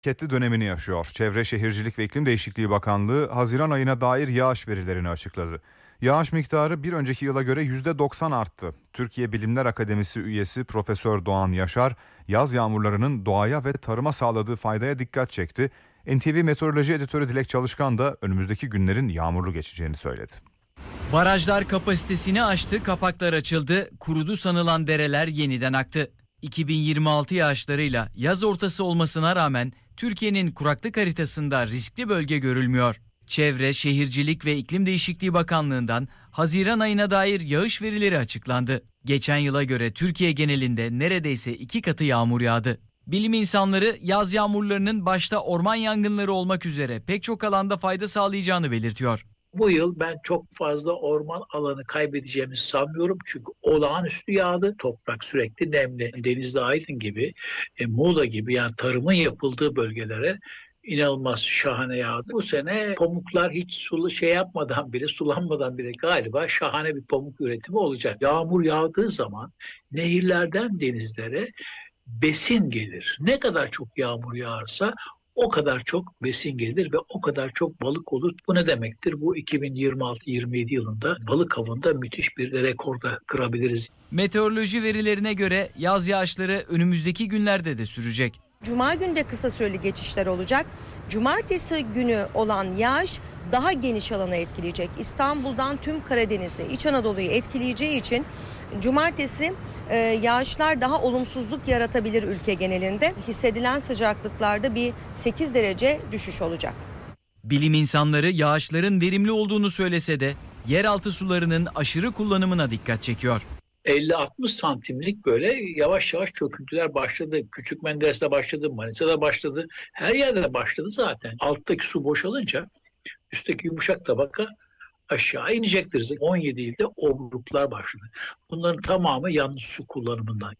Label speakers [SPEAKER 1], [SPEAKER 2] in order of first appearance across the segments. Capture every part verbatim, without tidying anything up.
[SPEAKER 1] Hareketli dönemini yaşıyor. Çevre Şehircilik ve İklim Değişikliği Bakanlığı Haziran ayına dair yağış verilerini açıkladı. Yağış miktarı bir önceki yıla göre yüzde doksan arttı. Türkiye Bilimler Akademisi üyesi Profesör Doğan Yaşar, yaz yağmurlarının doğaya ve tarıma sağladığı faydaya dikkat çekti. N T V Meteoroloji Editörü Dilek Çalışkan da önümüzdeki günlerin yağmurlu geçeceğini söyledi.
[SPEAKER 2] Barajlar kapasitesini aştı, kapaklar açıldı, kurudu sanılan dereler yeniden aktı. iki bin yirmi altı yağışlarıyla yaz ortası olmasına rağmen Türkiye'nin kuraklık haritasında riskli bölge görülmüyor. Çevre, Şehircilik ve İklim Değişikliği Bakanlığı'ndan Haziran ayına dair yağış verileri açıklandı. Geçen yıla göre Türkiye genelinde neredeyse iki katı yağmur yağdı. Bilim insanları yaz yağmurlarının başta orman yangınları olmak üzere pek çok alanda fayda sağlayacağını belirtiyor.
[SPEAKER 3] Bu yıl ben çok fazla orman alanı kaybedeceğimizi sanmıyorum. Çünkü olağanüstü yağdı. Toprak sürekli nemli. Denizli Aydın gibi, e, Muğla gibi yani tarımın yapıldığı bölgelere inanılmaz şahane yağdı. Bu sene pamuklar hiç sulu şey yapmadan bile, sulanmadan bile galiba şahane bir pamuk üretimi olacak. Yağmur yağdığı zaman nehirlerden denizlere besin gelir. Ne kadar çok yağmur yağarsa o kadar çok besin gelir ve o kadar çok balık olur. Bu ne demektir? Bu iki bin yirmi altı yirmi yedi yılında balık avında müthiş bir rekorda kırabiliriz.
[SPEAKER 2] Meteoroloji verilerine göre yaz yağışları önümüzdeki günlerde de sürecek.
[SPEAKER 4] Cuma günü de kısa süreli geçişler olacak. Cumartesi günü olan yağış daha geniş alanı etkileyecek. İstanbul'dan tüm Karadeniz'i, İç Anadolu'yu etkileyeceği için cumartesi e, yağışlar daha olumsuzluk yaratabilir ülke genelinde. Hissedilen sıcaklıklarda bir sekiz derece düşüş olacak.
[SPEAKER 2] Bilim insanları yağışların verimli olduğunu söylese de yeraltı sularının aşırı kullanımına dikkat çekiyor.
[SPEAKER 3] elli altmış santimlik böyle yavaş yavaş çöküntüler başladı. Küçük Menderes'te başladı, Manisa'da başladı. Her yerde de başladı zaten. Alttaki su boşalınca üstteki yumuşak tabaka aşağı inecektir. on yedi ilde obruklar başladı. Bunların tamamı yanlış su kullanımından.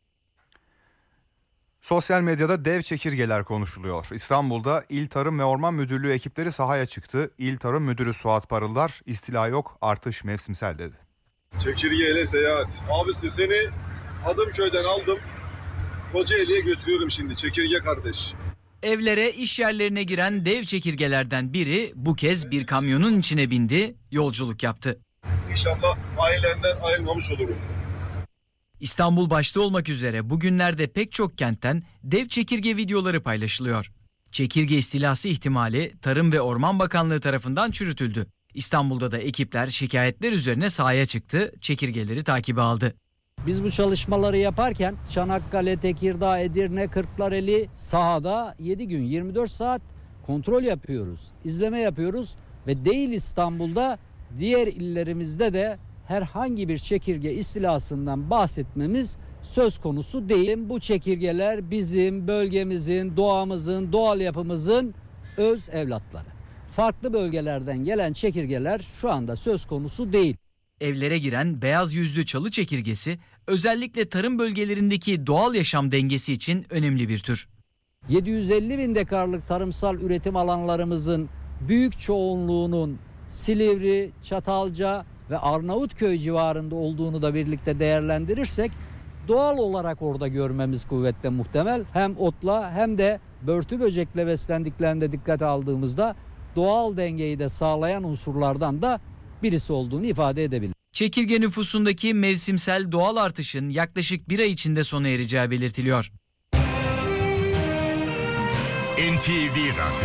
[SPEAKER 1] Sosyal medyada dev çekirgeler konuşuluyor. İstanbul'da İl Tarım ve Orman Müdürlüğü ekipleri sahaya çıktı. İl Tarım Müdürü Suat Parıldar, istila yok, artış mevsimsel dedi.
[SPEAKER 5] Çekirgeyle seyahat. Abisi seni Adımköy'den aldım. Kocaeli'ye götürüyorum şimdi. Çekirge kardeş.
[SPEAKER 2] Evlere, iş yerlerine giren dev çekirgelerden biri bu kez bir kamyonun içine bindi, yolculuk yaptı.
[SPEAKER 5] İnşallah ailenden ayrılmamış olurum.
[SPEAKER 2] İstanbul başta olmak üzere bugünlerde pek çok kentten dev çekirge videoları paylaşılıyor. Çekirge istilası ihtimali Tarım ve Orman Bakanlığı tarafından çürütüldü. İstanbul'da da ekipler şikayetler üzerine sahaya çıktı, çekirgeleri takibe aldı.
[SPEAKER 6] Biz bu çalışmaları yaparken Çanakkale, Tekirdağ, Edirne, Kırklareli sahada yedi gün yirmi dört saat kontrol yapıyoruz, izleme yapıyoruz ve değil İstanbul'da diğer illerimizde de herhangi bir çekirge istilasından bahsetmemiz söz konusu değil. Bu çekirgeler bizim bölgemizin, doğamızın, doğal yapımızın öz evlatları. Farklı bölgelerden gelen çekirgeler şu anda söz konusu değil.
[SPEAKER 2] Evlere giren beyaz yüzlü çalı çekirgesi özellikle tarım bölgelerindeki doğal yaşam dengesi için önemli bir tür.
[SPEAKER 6] yedi yüz elli bin dekarlık tarımsal üretim alanlarımızın büyük çoğunluğunun Silivri, Çatalca ve Arnavutköy civarında olduğunu da birlikte değerlendirirsek doğal olarak orada görmemiz kuvvetle muhtemel. Hem otla hem de börtü böcekle beslendiklerinde dikkate aldığımızda doğal dengeyi de sağlayan unsurlardan da birisi olduğunu ifade edebilir.
[SPEAKER 2] Çekirge nüfusundaki mevsimsel doğal artışın yaklaşık bir ay içinde sona ereceği belirtiliyor.
[SPEAKER 7] N T V Radyo.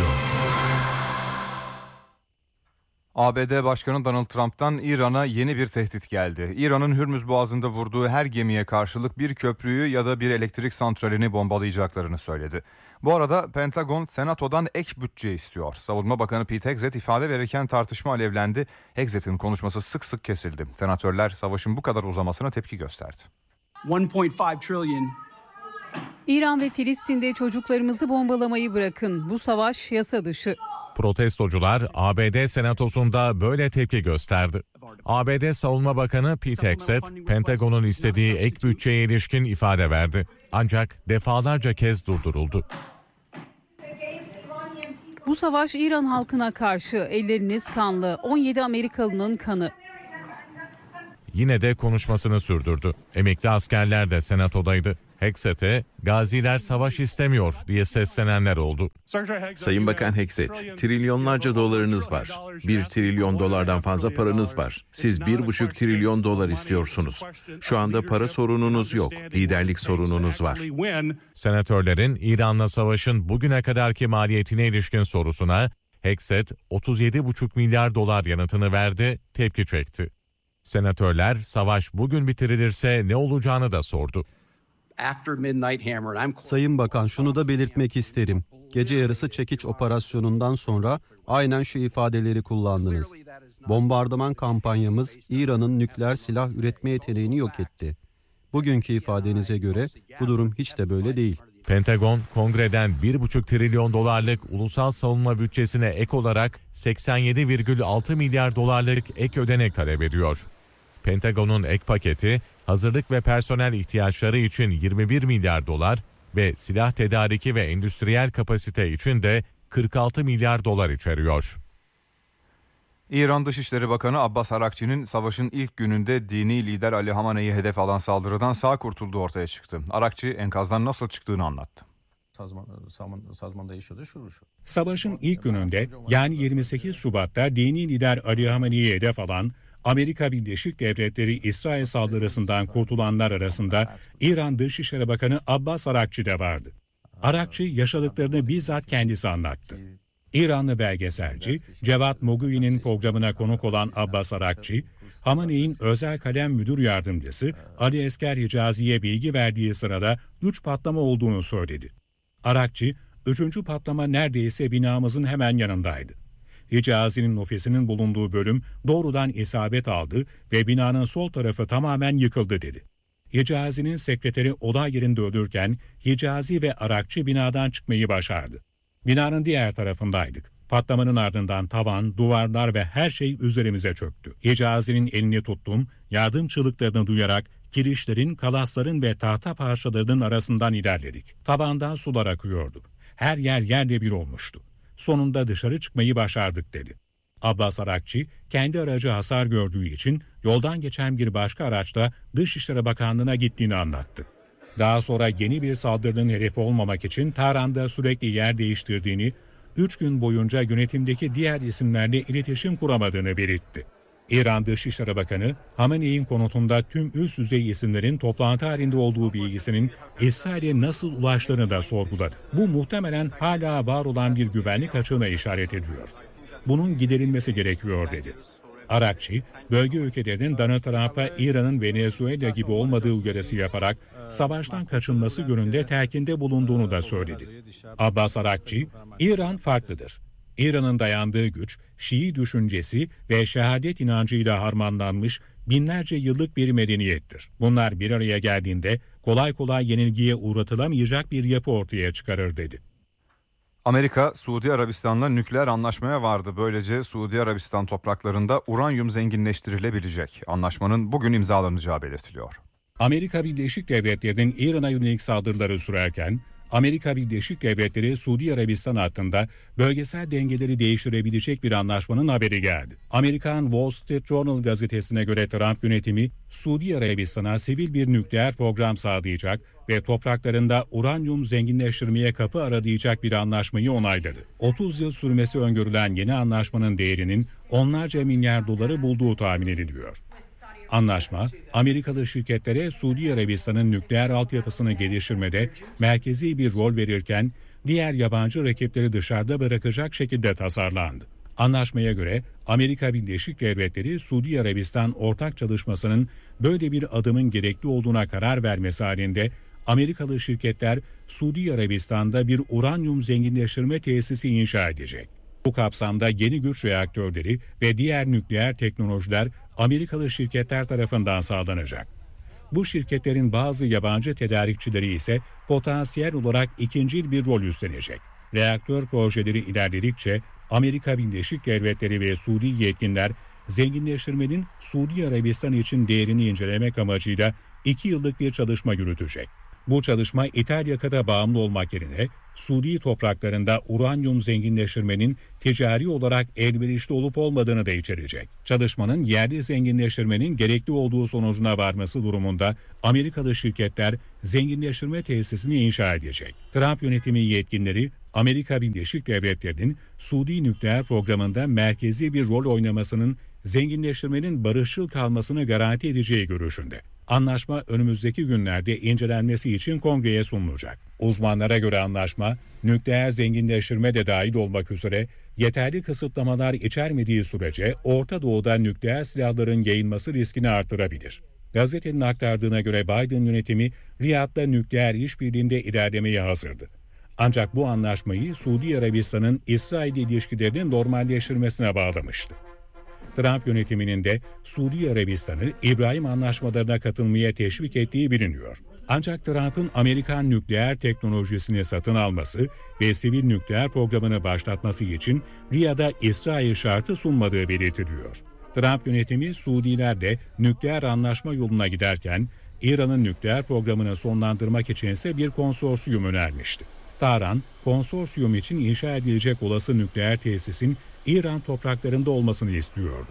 [SPEAKER 1] A B D Başkanı Donald Trump'tan İran'a yeni bir tehdit geldi. İran'ın Hürmüz Boğazı'nda vurduğu her gemiye karşılık bir köprüyü ya da bir elektrik santralini bombalayacaklarını söyledi. Bu arada Pentagon Senato'dan ek bütçe istiyor. Savunma Bakanı Pete Hegseth ifade verirken tartışma alevlendi. Hegseth'in konuşması sık sık kesildi. Senatörler savaşın bu kadar uzamasına tepki gösterdi.
[SPEAKER 8] bir virgül beş trilyon.
[SPEAKER 9] İran ve Filistin'de çocuklarımızı bombalamayı bırakın. Bu savaş yasa dışı.
[SPEAKER 10] Protestocular A B D Senatosu'nda böyle tepki gösterdi. A B D Savunma Bakanı Pete Hegseth, Pentagon'un istediği ek bütçeye ilişkin ifade verdi. Ancak defalarca kez durduruldu.
[SPEAKER 9] Bu savaş İran halkına karşı, elleriniz kanlı, on yedi Amerikalının kanı.
[SPEAKER 10] Yine de konuşmasını sürdürdü. Emekli askerler de Senato'daydı. Hekset'e "Gaziler savaş istemiyor" diye seslenenler oldu.
[SPEAKER 11] Sayın Bakan Hekset, trilyonlarca dolarınız var. Bir trilyon dolardan fazla paranız var. Siz bir buçuk trilyon dolar istiyorsunuz. Şu anda para sorununuz yok, liderlik sorununuz var.
[SPEAKER 10] Senatörlerin İran'la savaşın bugüne kadarki maliyetine ilişkin sorusuna Hekset otuz yedi buçuk milyar dolar yanıtını verdi, tepki çekti. Senatörler savaş bugün bitirilirse ne olacağını da sordu.
[SPEAKER 12] Sayın Bakan, şunu da belirtmek isterim. Gece yarısı çekiç operasyonundan sonra aynen şu ifadeleri kullandınız. Bombardıman kampanyamız İran'ın nükleer silah üretme yeteneğini yok etti. Bugünkü ifadenize göre bu durum hiç de böyle değil.
[SPEAKER 10] Pentagon, kongreden bir buçuk trilyon dolarlık ulusal savunma bütçesine ek olarak seksen yedi virgül altı milyar dolarlık ek ödenek talep ediyor. Pentagon'un ek paketi, hazırlık ve personel ihtiyaçları için yirmi bir milyar dolar ve silah tedariki ve endüstriyel kapasite için de kırk altı milyar dolar içeriyor.
[SPEAKER 1] İran Dışişleri Bakanı Abbas Arakçı'nın savaşın ilk gününde dini lider Ali Hamene'yi hedef alan saldırıdan sağ kurtulduğu ortaya çıktı. Arakçı enkazdan nasıl çıktığını anlattı.
[SPEAKER 13] Savaşın ilk gününde, yani yirmi sekiz Şubat'ta dini lider Ali Hamene'yi hedef alan Amerika Birleşik Devletleri İsrail saldırısından kurtulanlar arasında İran Dışişleri Bakanı Abbas Arakçı da vardı. Arakçı yaşadıklarını bizzat kendisi anlattı. İranlı belgeselci Cevat Mogui'nin programına konuk olan Abbas Arakçı, Hamene'in özel kalem müdür yardımcısı Ali Esker Hicazi'ye bilgi verdiği sırada üç patlama olduğunu söyledi. Arakçı, üçüncü patlama neredeyse binamızın hemen yanındaydı. Hicazi'nin ofisinin bulunduğu bölüm doğrudan isabet aldı ve binanın sol tarafı tamamen yıkıldı dedi. Hicazi'nin sekreteri olay yerinde ölürken Hicazi ve Arakçı binadan çıkmayı başardı. Binanın diğer tarafındaydık. Patlamanın ardından tavan, duvarlar ve her şey üzerimize çöktü. Hicazi'nin elini tuttum, yardım çığlıklarını duyarak kirişlerin, kalasların ve tahta parçalarının arasından ilerledik. Tavandan sular akıyordu. Her yer yerle bir olmuştu. Sonunda dışarı çıkmayı başardık dedi. Abbas Arakçı, kendi aracı hasar gördüğü için yoldan geçen bir başka araçla Dışişleri Bakanlığı'na gittiğini anlattı. Daha sonra yeni bir saldırının hedefi olmamak için Tahran'da sürekli yer değiştirdiğini, üç gün boyunca yönetimdeki diğer isimlerle iletişim kuramadığını belirtti. İran Dışişleri Bakanı, Hamene'in konutunda tüm üst düzey isimlerin toplantı halinde olduğu bilgisinin İsrail'e nasıl ulaştığını da sorguladı. Bu muhtemelen hala var olan bir güvenlik açığına işaret ediyor. Bunun giderilmesi gerekiyor dedi. Arakçı, bölge ülkelerinin Donald Trump'a İran'ın Venezuela gibi olmadığı uyarısı yaparak savaştan kaçınması yönünde telkinde bulunduğunu da söyledi. Abbas Arakçı, İran farklıdır. İran'ın dayandığı güç, Şii düşüncesi ve şehadet inancıyla harmanlanmış binlerce yıllık bir medeniyettir. Bunlar bir araya geldiğinde kolay kolay yenilgiye uğratılamayacak bir yapı ortaya çıkarır dedi.
[SPEAKER 1] Amerika, Suudi Arabistan'la nükleer anlaşmaya vardı. Böylece Suudi Arabistan topraklarında uranyum zenginleştirilebilecek. Anlaşmanın bugün imzalanacağı belirtiliyor.
[SPEAKER 13] Amerika Birleşik Devletleri'nin İran'a yönelik saldırıları sürerken, Amerika Birleşik Devletleri Suudi Arabistan hakkında bölgesel dengeleri değiştirebilecek bir anlaşmanın haberi geldi. Amerikan Wall Street Journal gazetesine göre Trump yönetimi Suudi Arabistan'a sivil bir nükleer program sağlayacak ve topraklarında uranyum zenginleştirmeye kapı aralayacak bir anlaşmayı onayladı. otuz yıl sürmesi öngörülen yeni anlaşmanın değerinin onlarca milyar doları bulduğu tahmin ediliyor. Anlaşma, Amerikalı şirketlere Suudi Arabistan'ın nükleer altyapısını geliştirmede merkezi bir rol verirken diğer yabancı rakipleri dışarıda bırakacak şekilde tasarlandı. Anlaşmaya göre Amerika Birleşik Devletleri Suudi Arabistan ortak çalışmasının böyle bir adımın gerekli olduğuna karar vermesi halinde Amerikalı şirketler Suudi Arabistan'da bir uranyum zenginleştirme tesisi inşa edecek. Bu kapsamda yeni güç reaktörleri ve diğer nükleer teknolojiler Amerikalı şirketler tarafından sağlanacak. Bu şirketlerin bazı yabancı tedarikçileri ise potansiyel olarak ikincil bir rol üstlenecek. Reaktör projeleri ilerledikçe Amerika Birleşik Devletleri ve Suudi yetkililer zenginleştirmenin Suudi Arabistan için değerini incelemek amacıyla iki yıllık bir çalışma yürütecek. Bu çalışma ithal yakıta bağımlı olmak yerine Suudi topraklarında uranyum zenginleştirmenin ticari olarak elverişli olup olmadığını da içerecek. Çalışmanın yerli zenginleştirmenin gerekli olduğu sonucuna varması durumunda Amerikalı şirketler zenginleştirme tesisini inşa edecek. Trump yönetimi yetkinleri Amerika Birleşik Devletleri'nin Suudi nükleer programında merkezi bir rol oynamasının zenginleştirmenin barışçıl kalmasını garanti edeceği görüşünde. Anlaşma önümüzdeki günlerde incelenmesi için kongreye sunulacak. Uzmanlara göre anlaşma, nükleer zenginleştirme de dahil olmak üzere yeterli kısıtlamalar içermediği sürece Orta Doğu'da nükleer silahların yayılması riskini artırabilir. Gazetenin aktardığına göre Biden yönetimi Riyad'da nükleer işbirliğinde ilerlemeye hazırdı. Ancak bu anlaşmayı Suudi Arabistan'ın İsrail ilişkilerinin normalleştirmesine bağlamıştı. Trump yönetiminin de Suudi Arabistan'ı İbrahim anlaşmalarına katılmaya teşvik ettiği biliniyor. Ancak Trump'ın Amerikan nükleer teknolojisini satın alması ve sivil nükleer programını başlatması için Riyad'a İsrail şartı sunmadığı belirtiliyor. Trump yönetimi Suudilerle nükleer anlaşma yoluna giderken İran'ın nükleer programını sonlandırmak içinse bir konsorsiyum önermişti. Tahran, konsorsiyum için inşa edilecek olası nükleer tesisin İran topraklarında olmasını istiyordu.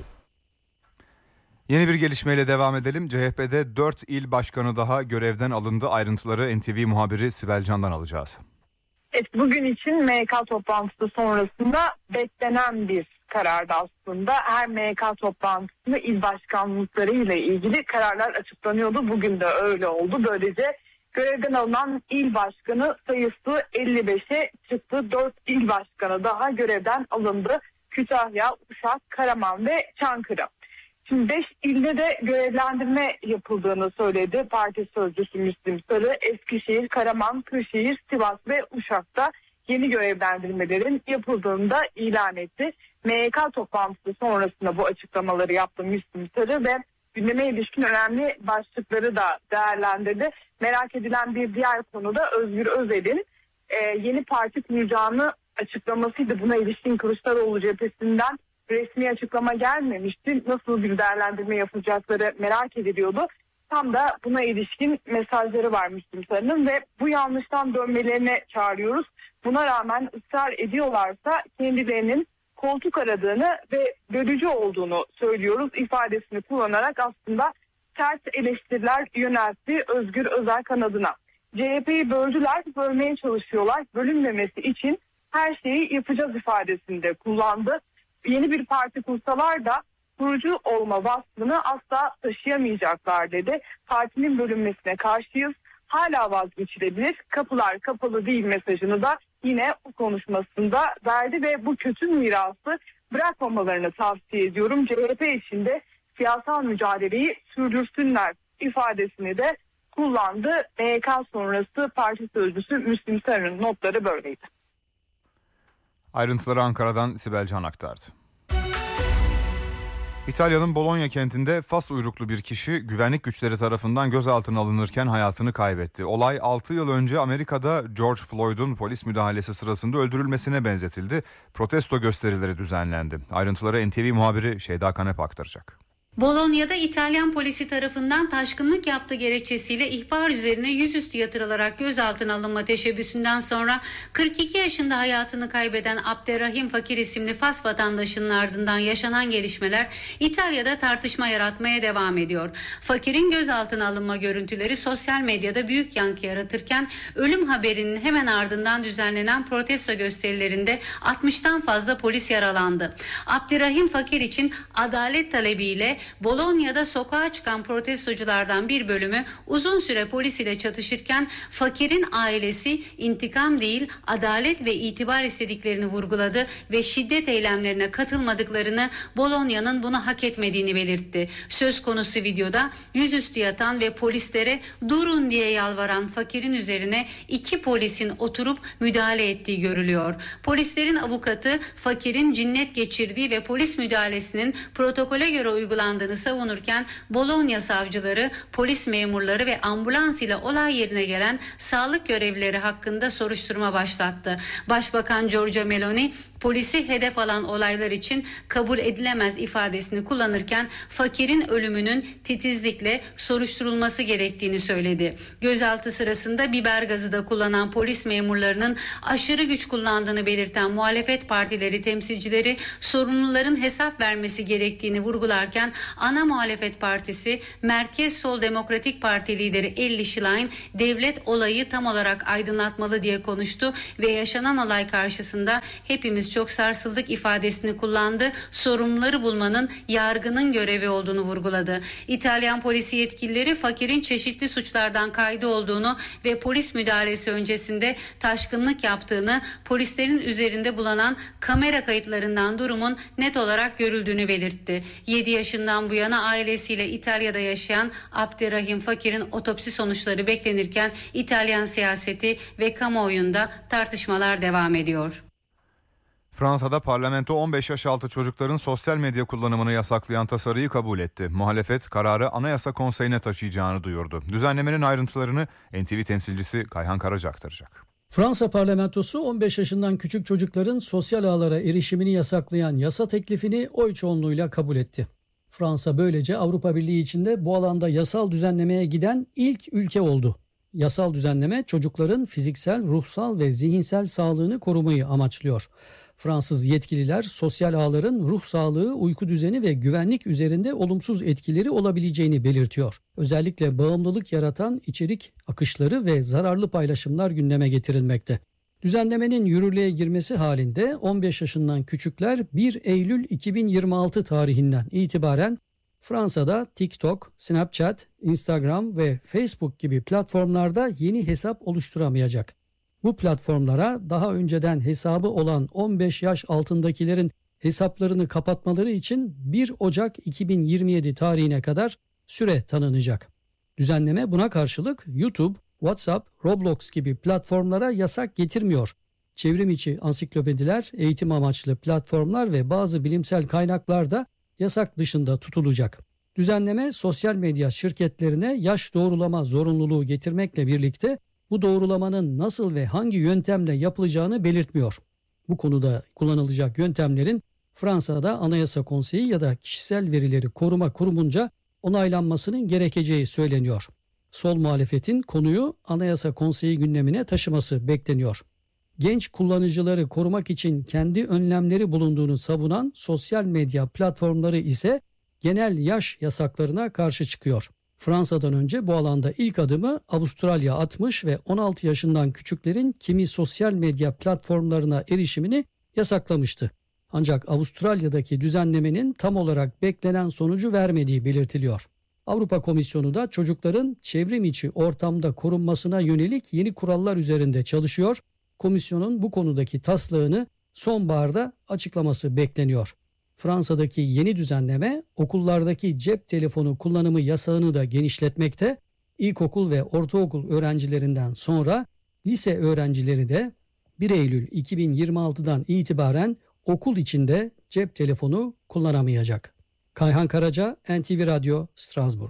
[SPEAKER 1] Yeni bir gelişmeyle devam edelim. C H P'de dört il başkanı daha görevden alındı. Ayrıntıları N T V muhabiri Sibel Can'dan alacağız.
[SPEAKER 14] Evet, bugün için M Y K toplantısı sonrasında beklenen bir karardı aslında. Her M Y K toplantısında il başkanlıkları ile ilgili kararlar açıklanıyordu. Bugün de öyle oldu. Böylece görevden alınan il başkanı sayısı elli beşe çıktı. dört il başkanı daha görevden alındı. Kütahya, Uşak, Karaman ve Çankırı. Şimdi beş ilde de görevlendirme yapıldığını söyledi parti sözcüsü Müslim Sarı. Eskişehir, Karaman, Kırşehir, Sivas ve Uşak'ta yeni görevlendirmelerin yapıldığını da ilan etti. M Y K toplantısı sonrasında bu açıklamaları yaptı Müslim Sarı ve gündeme ilişkin önemli başlıkları da değerlendirdi. Merak edilen bir diğer konu da Özgür Özel'in e, yeni parti kuracağını açıklamasıydı. Buna ilişkin Kılıçdaroğlu cephesinden resmi açıklama gelmemişti. Nasıl bir değerlendirme yapacakları merak ediliyordu. Tam da buna ilişkin mesajları var Müslüm Sarı'nın ve bu yanlıştan dönmelerine çağırıyoruz. Buna rağmen ısrar ediyorlarsa kendilerinin koltuk aradığını ve bölücü olduğunu söylüyoruz ifadesini kullanarak aslında sert eleştiriler yöneltti Özgür Özel kanadına. C H P'yi böldüler, bölmeye çalışıyorlar. Bölünmemesi için her şeyi yapacağız ifadesinde kullandı. Yeni bir parti kursalar da kurucu olma vasfını asla taşıyamayacaklar dedi. Partinin bölünmesine karşıyız. Hala vazgeçilebilir. Kapılar kapalı değil mesajını da yine o konuşmasında verdi ve bu kötü mirası bırakmamalarını tavsiye ediyorum. C H P içinde siyasal mücadeleyi sürdürsünler ifadesini de kullandı. M Y K sonrası parti sözcüsü Müslim Sarı'nın notları böyleydi.
[SPEAKER 1] Ayrıntıları Ankara'dan Sibel Can aktardı. İtalya'nın Bologna kentinde Fas uyruklu bir kişi güvenlik güçleri tarafından gözaltına alınırken hayatını kaybetti. Olay altı yıl önce Amerika'da George Floyd'un polis müdahalesi sırasında öldürülmesine benzetildi. Protesto gösterileri düzenlendi. Ayrıntıları N T V muhabiri Şeyda Kanep aktaracak.
[SPEAKER 15] Bologna'da İtalyan polisi tarafından taşkınlık yaptığı gerekçesiyle ihbar üzerine yüzüstü yatırılarak gözaltına alınma teşebbüsünden sonra kırk iki yaşında hayatını kaybeden Abderrahim Fakir isimli Fas vatandaşının ardından yaşanan gelişmeler İtalya'da tartışma yaratmaya devam ediyor. Fakir'in gözaltına alınma görüntüleri sosyal medyada büyük yankı yaratırken ölüm haberinin hemen ardından düzenlenen protesto gösterilerinde altmıştan fazla polis yaralandı. Abderrahim Fakir için adalet talebiyle Bologna'da sokağa çıkan protestoculardan bir bölümü uzun süre polis ile çatışırken Fakir'in ailesi intikam değil adalet ve itibar istediklerini vurguladı ve şiddet eylemlerine katılmadıklarını, Bologna'nın bunu hak etmediğini belirtti. Söz konusu videoda yüzüstü yatan ve polislere durun diye yalvaran Fakir'in üzerine iki polisin oturup müdahale ettiği görülüyor. Polislerin avukatı Fakir'in cinnet geçirdiği ve polis müdahalesinin protokole göre uygulandığı kullandığını savunurken Bologna savcıları, polis memurları ve ambulans ile olay yerine gelen sağlık görevlileri hakkında soruşturma başlattı. Başbakan Giorgia Meloni polisi hedef alan olaylar için kabul edilemez ifadesini kullanırken fakirin ölümünün titizlikle soruşturulması gerektiğini söyledi. Gözaltı sırasında biber gazı da kullanan polis memurlarının aşırı güç kullandığını belirten muhalefet partileri temsilcileri sorumluların hesap vermesi gerektiğini vurgularken ana muhalefet partisi Merkez Sol Demokratik Parti lideri Elli Schlein devlet olayı tam olarak aydınlatmalı diye konuştu ve yaşanan olay karşısında hepimiz çok sarsıldık ifadesini kullandı. Sorumluları bulmanın yargının görevi olduğunu vurguladı. İtalyan polisi yetkilileri fakirin çeşitli suçlardan kaydı olduğunu ve polis müdahalesi öncesinde taşkınlık yaptığını, polislerin üzerinde bulunan kamera kayıtlarından durumun net olarak görüldüğünü belirtti. yedi yaşından bu yana ailesiyle İtalya'da yaşayan Abderrahim Fakir'in otopsi sonuçları beklenirken İtalyan siyaseti ve kamuoyunda tartışmalar devam ediyor.
[SPEAKER 1] Fransa'da parlamento on beş yaş altı çocukların sosyal medya kullanımını yasaklayan tasarıyı kabul etti. Muhalefet kararı Anayasa Konseyi'ne taşıyacağını duyurdu. Düzenlemenin ayrıntılarını N T V temsilcisi Kayhan Karaca aktaracak.
[SPEAKER 16] Fransa parlamentosu on beş yaşından küçük çocukların sosyal ağlara erişimini yasaklayan yasa teklifini oy çoğunluğuyla kabul etti. Fransa böylece Avrupa Birliği içinde bu alanda yasal düzenlemeye giden ilk ülke oldu. Yasal düzenleme çocukların fiziksel, ruhsal ve zihinsel sağlığını korumayı amaçlıyor. Fransız yetkililer sosyal ağların ruh sağlığı, uyku düzeni ve güvenlik üzerinde olumsuz etkileri olabileceğini belirtiyor. Özellikle bağımlılık yaratan içerik akışları ve zararlı paylaşımlar gündeme getirilmekte. Düzenlemenin yürürlüğe girmesi halinde on beş yaşından küçükler bir Eylül iki bin yirmi altı tarihinden itibaren Fransa'da TikTok, Snapchat, Instagram ve Facebook gibi platformlarda yeni hesap oluşturamayacak. Bu platformlara daha önceden hesabı olan on beş yaş altındakilerin hesaplarını kapatmaları için bir Ocak iki bin yirmi yedi tarihine kadar süre tanınacak. Düzenleme buna karşılık YouTube, WhatsApp, Roblox gibi platformlara yasak getirmiyor. Çevrim içi ansiklopediler, eğitim amaçlı platformlar ve bazı bilimsel kaynaklar da yasak dışında tutulacak. Düzenleme sosyal medya şirketlerine yaş doğrulama zorunluluğu getirmekle birlikte bu doğrulamanın nasıl ve hangi yöntemle yapılacağını belirtmiyor. Bu konuda kullanılacak yöntemlerin Fransa'da Anayasa Konseyi ya da Kişisel Verileri Koruma Kurumunca onaylanmasının gerekeceği söyleniyor. Sol muhalefetin konuyu Anayasa Konseyi gündemine taşıması bekleniyor. Genç kullanıcıları korumak için kendi önlemleri bulunduğunu savunan sosyal medya platformları ise genel yaş yasaklarına karşı çıkıyor. Fransa'dan önce bu alanda ilk adımı Avustralya atmış ve on altı yaşından küçüklerin kimi sosyal medya platformlarına erişimini yasaklamıştı. Ancak Avustralya'daki düzenlemenin tam olarak beklenen sonucu vermediği belirtiliyor. Avrupa Komisyonu da çocukların çevrim içi ortamda korunmasına yönelik yeni kurallar üzerinde çalışıyor. Komisyonun bu konudaki taslağını sonbaharda açıklaması bekleniyor. Fransa'daki yeni düzenleme okullardaki cep telefonu kullanımı yasağını da genişletmekte. İlkokul ve ortaokul öğrencilerinden sonra lise öğrencileri de bir Eylül iki bin yirmi altıdan itibaren okul içinde cep telefonu kullanamayacak. Kayhan Karaca, N T V Radyo, Strasbourg.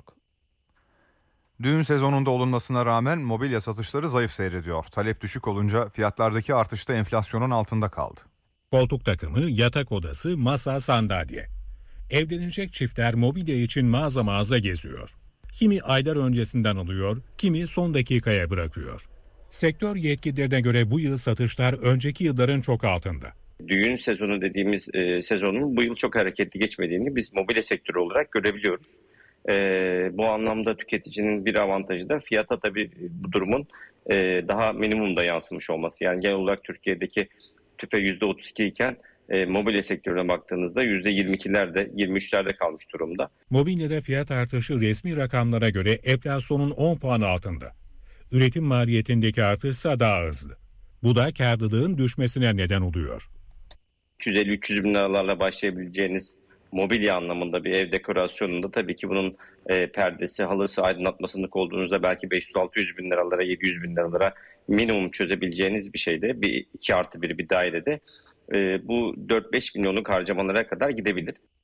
[SPEAKER 1] Düğün sezonunda olunmasına rağmen mobilya satışları zayıf seyrediyor. Talep düşük olunca fiyatlardaki artış da enflasyonun altında kaldı.
[SPEAKER 13] Koltuk takımı, yatak odası, masa, sandalye. Evlenecek çiftler mobilya için mağaza mağaza geziyor. Kimi aylar öncesinden alıyor, kimi son dakikaya bırakıyor. Sektör yetkililerine göre bu yıl satışlar önceki yılların çok altında.
[SPEAKER 17] Düğün sezonu dediğimiz e, sezonun bu yıl çok hareketli geçmediğini biz mobilya sektörü olarak görebiliyoruz. E, bu anlamda tüketicinin bir avantajı da fiyata tabii bu durumun e, daha minimumda yansımış olması. Yani genel olarak Türkiye'deki tüfe yüzde otuz iki iken e, mobilya sektörüne baktığınızda yüzde yirmi ikilerde, yirmi üçlerde kalmış durumda.
[SPEAKER 13] Mobilyada fiyat artışı resmi rakamlara göre enflasyonun on puan altında. Üretim maliyetindeki artışsa daha hızlı. Bu da kârlılığın düşmesine neden oluyor.
[SPEAKER 17] iki yüz elli üç yüz bin liralarla başlayabileceğiniz mobilya anlamında bir ev dekorasyonunda tabii ki bunun e, perdesi, halısı, aydınlatmasını koyduğunuzda belki beş yüz altı yüz bin liralara, yedi yüz bin liralara minimum çözebileceğiniz bir şeyde, bir iki artı bir bir dairede e, bu dört beş milyonluk harcamalara kadar gidebilir.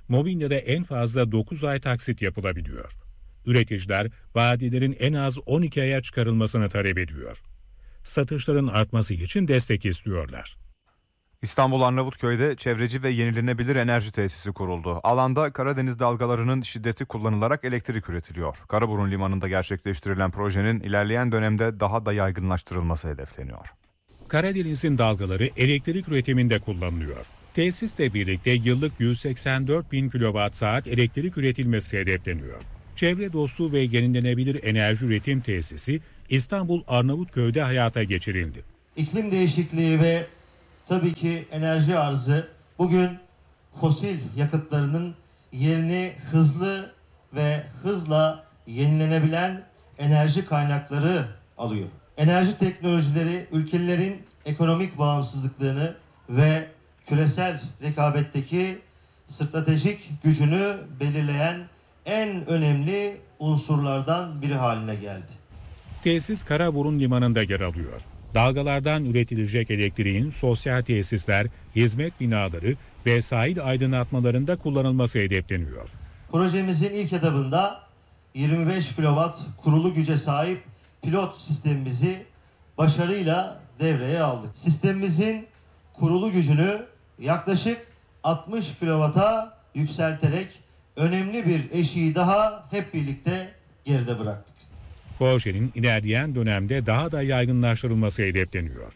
[SPEAKER 13] mobilyada en fazla dokuz ay taksit yapılabiliyor. Üreticiler vadelerin en az on iki aya çıkarılmasını talep ediyor. Satışların artması için destek istiyorlar.
[SPEAKER 1] İstanbul Arnavutköy'de çevreci ve yenilenebilir enerji tesisi kuruldu. Alanda Karadeniz dalgalarının şiddeti kullanılarak elektrik üretiliyor. Karaburun Limanı'nda gerçekleştirilen projenin ilerleyen dönemde daha da yaygınlaştırılması hedefleniyor.
[SPEAKER 13] Karadeniz'in dalgaları elektrik üretiminde kullanılıyor. Tesisle birlikte yıllık yüz seksen dört bin kilowatt saat elektrik üretilmesi hedefleniyor. Çevre dostu ve yenilenebilir enerji üretim tesisi İstanbul Arnavutköy'de hayata geçirildi.
[SPEAKER 18] İklim değişikliği ve tabii ki enerji arzı bugün fosil yakıtlarının yerini hızlı ve hızla yenilenebilen enerji kaynakları alıyor. Enerji teknolojileri ülkelerin ekonomik bağımsızlıklarını ve küresel rekabetteki stratejik gücünü belirleyen en önemli unsurlardan biri haline geldi.
[SPEAKER 13] Tesis Karaburun Limanı'nda yer alıyor. Dalgalardan üretilecek elektriğin sosyal tesisler, hizmet binaları ve sahil aydınlatmalarında kullanılması hedefleniyor.
[SPEAKER 18] Projemizin ilk etabında yirmi beş kilowatt kurulu güce sahip pilot sistemimizi başarıyla devreye aldık. Sistemimizin kurulu gücünü yaklaşık altmış kilowatt'a yükselterek önemli bir eşiği daha hep birlikte geride bıraktık.
[SPEAKER 13] Projenin ilerleyen dönemde daha da yaygınlaştırılması hedefleniyor.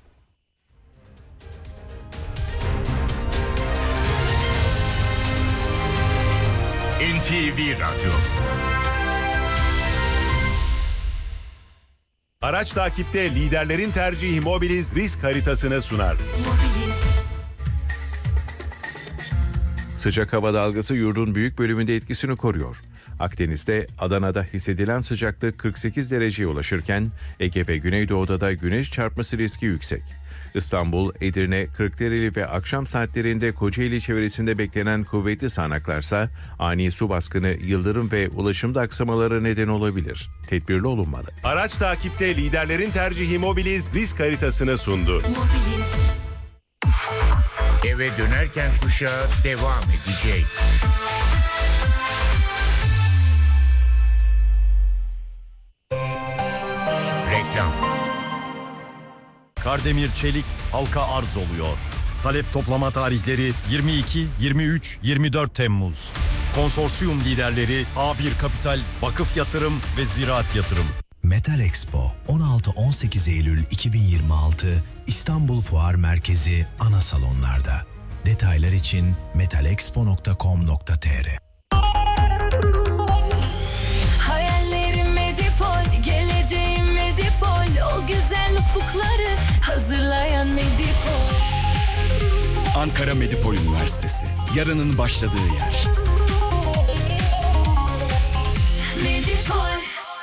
[SPEAKER 7] N T V Radyo.
[SPEAKER 19] Araç takipte liderlerin tercihi Mobiliz risk haritasını sunar.
[SPEAKER 11] Sıcak hava dalgası yurdun büyük bölümünde etkisini koruyor. Akdeniz'de, Adana'da hissedilen sıcaklık kırk sekiz dereceye ulaşırken Ege ve Güneydoğu'da da güneş çarpması riski yüksek. İstanbul, Edirne, Kırklareli ve akşam saatlerinde Kocaeli çevresinde beklenen kuvvetli sağanaklarsa ani su baskını, yıldırım ve ulaşımda aksamalara neden olabilir. Tedbirli olunmalı.
[SPEAKER 19] Araç takipte liderlerin tercihi Mobiliz risk haritasını sundu.
[SPEAKER 7] Mobiliz. Eve dönerken kuşağı devam edecek. Reklam.
[SPEAKER 20] Kardemir Çelik halka arz oluyor. Talep toplama tarihleri yirmi iki, yirmi üç, yirmi dört Temmuz. Konsorsiyum liderleri A bir Kapital, Vakıf Yatırım ve Ziraat Yatırım.
[SPEAKER 21] Metal Expo on altı on sekiz Eylül iki bin yirmi altı İstanbul Fuar Merkezi ana salonlarda. Detaylar için metalexpo nokta com nokta tr.
[SPEAKER 22] Hayallerim Medipol, geleceğim Medipol, o güzel ufukları hazırlayan Medipol.
[SPEAKER 23] Ankara Medipol Üniversitesi, yarının başladığı yer.
[SPEAKER 22] Medipol.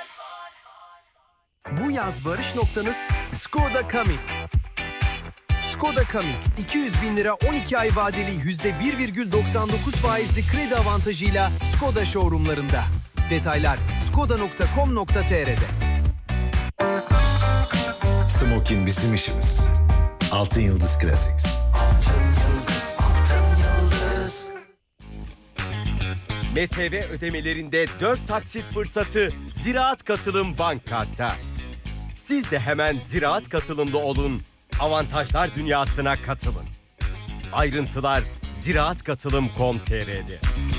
[SPEAKER 24] Bu yaz varış noktanız Skoda Kamiq. Skoda Kamiq iki yüz bin lira on iki ay vadeli yüzde bir virgül doksan dokuz faizli kredi avantajıyla Skoda showroomlarında. Detaylar skoda nokta com nokta tr'de.
[SPEAKER 25] Smokin bizim işimiz. Altın Yıldız Classics.
[SPEAKER 24] Altın Yıldız, Altın Yıldız. M T V ödemelerinde dört taksit fırsatı Ziraat Katılım Bank Kart'ta. Siz de hemen Ziraat Katılım'da olun, avantajlar dünyasına katılın. Ayrıntılar ziraat katılım nokta com nokta tr'de.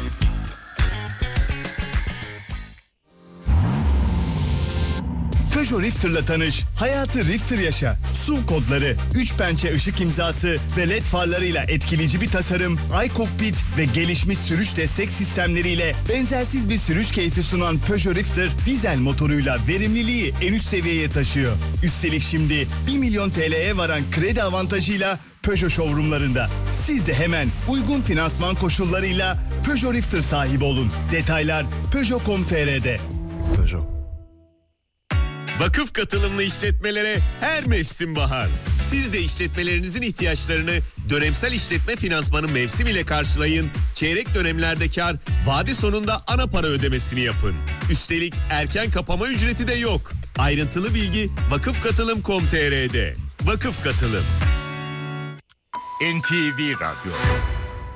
[SPEAKER 26] Peugeot Rifter'la tanış, hayatı Rifter yaşa. S U kodları, üç pençe ışık imzası ve led farlarıyla etkileyici bir tasarım, iCockpit ve gelişmiş sürüş destek sistemleriyle benzersiz bir sürüş keyfi sunan Peugeot Rifter, dizel motoruyla verimliliği en üst seviyeye taşıyor. Üstelik şimdi bir milyon T L'ye varan kredi avantajıyla Peugeot showroomlarında. Siz de hemen uygun finansman koşullarıyla Peugeot Rifter sahibi olun. Detaylar peugeot nokta com nokta tr'de.
[SPEAKER 25] Peugeot.
[SPEAKER 27] Vakıf katılımlı işletmelere her mevsim bahar. Siz de işletmelerinizin ihtiyaçlarını dönemsel işletme finansmanı mevsim ile karşılayın. Çeyrek dönemlerde kar, vade sonunda ana para ödemesini yapın. Üstelik erken kapama ücreti de yok. Ayrıntılı bilgi vakıf katılım nokta com nokta tr'de. Vakıf Katılım.
[SPEAKER 7] N T V Radyo.